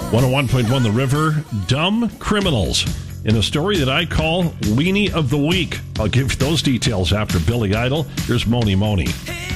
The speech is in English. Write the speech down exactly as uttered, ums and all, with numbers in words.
one oh one point one The River, Dumb Criminals, in a story that I call Weenie of the Week. I'll give you those details after Billy Idol. Here's Moni Moni.